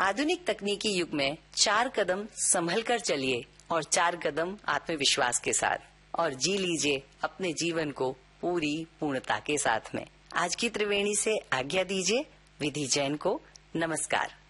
आधुनिक तकनीकी युग में 4 कदम संभल कर चलिए और 4 कदम आत्मविश्वास के साथ, और जी लीजिए अपने जीवन को पूरी पूर्णता के साथ में। आज की त्रिवेणी से आज्ञा दीजिए। विधि जैन को नमस्कार।